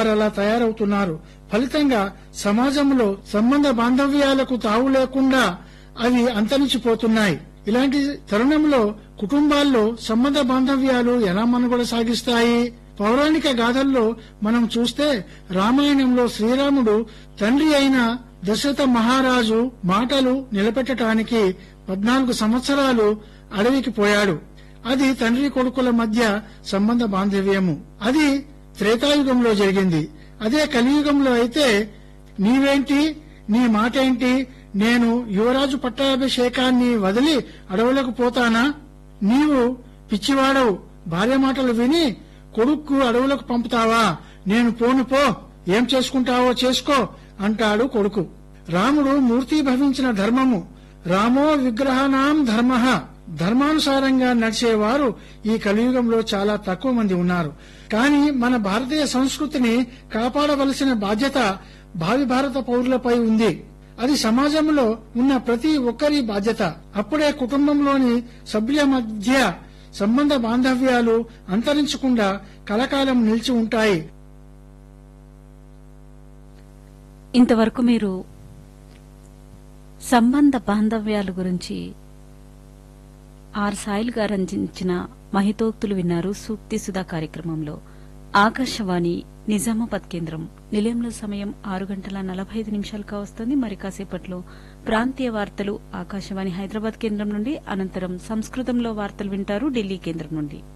వారలా తయారవుతున్నారు. ఫలితంగా సమాజంలో సంబంధ బాంధవ్యాలకు తావు లేకుండా అవి అంతరించిపోతున్నాయి. ఇలాంటి తరుణంలో కుటుంబాల్లో సంబంధ బాంధవ్యాలు ఎలా మనుగడ సాగిస్తాయి? పౌరాణిక గాథల్లో మనం చూస్తే రామాయణంలో శ్రీరాముడు తండ్రి అయిన దశరథ మహారాజు మాటలు నిలబెట్టడానికి 14 సంవత్సరాలు అడవికి పోయాడు. అది తండ్రి కొడుకుల మధ్య సంబంధ బాంధవ్యము. అది త్రేతాయుగంలో జరిగింది. అదే కలియుగంలో అయితే నీవేంటి, నీ మాటేంటి, నేను యువరాజు పట్టాభిషేకాన్ని వదిలి అడవులకు పోతానా? నీవు పిచ్చివాడవు, భార్య మాటలు విని కొడుక్కు అడవులకు పంపుతావా? నేను పోను, పో, ఏం చేసుకుంటావో చేసుకో అంటాడు కొడుకు. రాముడు మూర్తీభవించిన ధర్మము. రామో విగ్రహానాం ధర్మః. ధర్మానుసారంగా నడిచేవారు ఈ కలియుగంలో చాలా తక్కువ మంది ఉన్నారు. కానీ మన భారతీయ సంస్కృతిని కాపాడవలసిన బాధ్యత భావి భారత పౌరులపై ఉంది. అది సమాజంలో ఉన్న ప్రతి ఒక్కరి బాధ్యత. అప్పుడే కుటుంబంలోని సభ్యుల మధ్య సంబంధ బాంధవ్యాలు అంతరించకుండా కలకాలం నిలిచి ఉంటాయి. ఇంతవరకు మీరు సంబంధ బాంధవ్యాల గురించి ఆర్ సాయిల్ గారు అందించిన మహితోక్తులు విన్నారు సూక్తి సుధా కార్యక్రమంలో. ఆకాశవాణి నిజామాబాద్ కేంద్రం. నిలయంలో సమయం 6:45 కావస్తోంది. మరి కాసేపట్లో ప్రాంతీయ వార్తలు ఆకాశవాణి హైదరాబాద్ కేంద్రం నుండి, అనంతరం సంస్కృతంలో వార్తలు వింటారు ఢిల్లీ కేంద్రం నుండి.